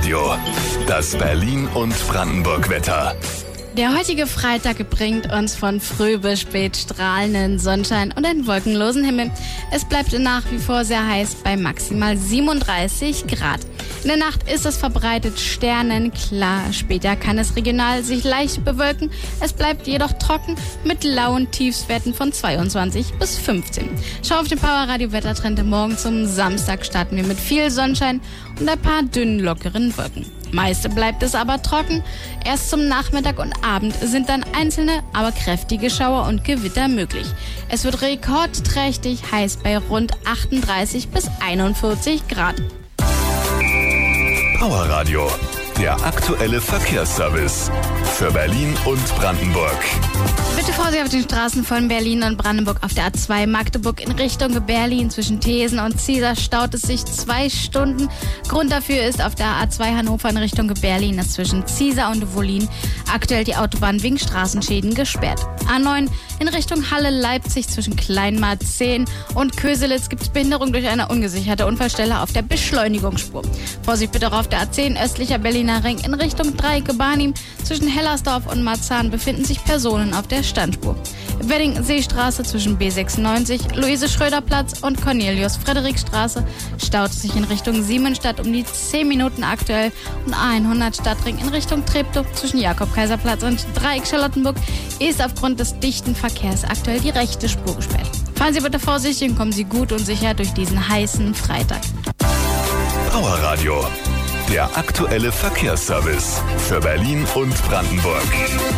Radio, das Berlin- und Brandenburg-Wetter. Der heutige Freitag bringt uns von früh bis spät strahlenden Sonnenschein und einen wolkenlosen Himmel. Es bleibt nach wie vor sehr heiß bei maximal 37 Grad. In der Nacht ist es verbreitet sternenklar. Später kann es regional sich leicht bewölken. Es bleibt jedoch trocken mit lauen Tiefstwerten von 22 bis 15. Schau auf den Powerradio Wettertrend. Morgen zum Samstag starten wir mit viel Sonnenschein und ein paar dünnen, lockeren Wolken. Meist bleibt es aber trocken. Erst zum Nachmittag und Abend sind dann einzelne, aber kräftige Schauer und Gewitter möglich. Es wird rekordträchtig heiß bei rund 38 bis 41 Grad. Powerradio, der aktuelle Verkehrsservice für Berlin und Brandenburg. Bitte Vorsicht auf den Straßen von Berlin und Brandenburg. Auf der A2 Magdeburg in Richtung Berlin zwischen Thesen und Ziesar staut es sich 2 Stunden. Grund dafür ist auf der A2 Hannover in Richtung Berlin ist zwischen Ziesar und Wollin aktuell die Autobahn wegen Straßenschäden gesperrt. A9 in Richtung Halle-Leipzig zwischen Kleinmarzehn und Köselitz gibt es Behinderung durch eine ungesicherte Unfallstelle auf der Beschleunigungsspur. Vorsicht bitte auch auf der A10 östlicher Berliner Ring in Richtung Dreieck-Barnim zwischen Hellersdorf und Marzahn befinden sich Personen auf der Standspur. Wedding-Seestraße zwischen B96, Luise-Schröder-Platz und Cornelius-Friedrich-Straße staut es sich in Richtung Siemensstadt um die 10 Minuten aktuell und A100 Stadtring in Richtung Treptow zwischen Jakob-Kaiser-Platz und Dreieck-Charlottenburg ist aufgrund des dichten Verkehrs aktuell die rechte Spur gesperrt. Fahren Sie bitte vorsichtig und kommen Sie gut und sicher durch diesen heißen Freitag. Powerradio, der aktuelle Verkehrsservice für Berlin und Brandenburg.